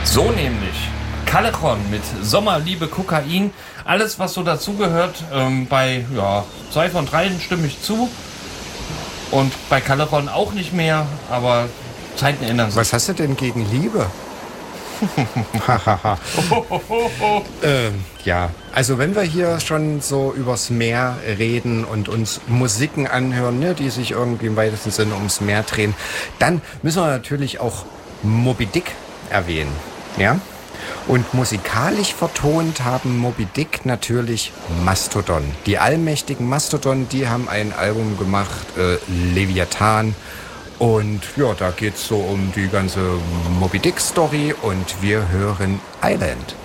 So nämlich. Callejon mit Sommerliebe Kokain. Alles, was so dazugehört. Bei 2 von 3 stimme ich zu. Und bei Callejon auch nicht mehr. Aber Zeiten ändern sich. Was hast du denn gegen Liebe? Ja, also wenn wir hier schon so übers Meer reden und uns Musiken anhören, ne, die sich irgendwie im weitesten Sinne ums Meer drehen, dann müssen wir natürlich auch Moby Dick erwähnen. Ja? Und musikalisch vertont haben Moby Dick natürlich Mastodon. Die allmächtigen Mastodon, die haben ein Album gemacht, Leviathan. Und ja, da geht's so um die ganze Moby Dick Story und wir hören Island.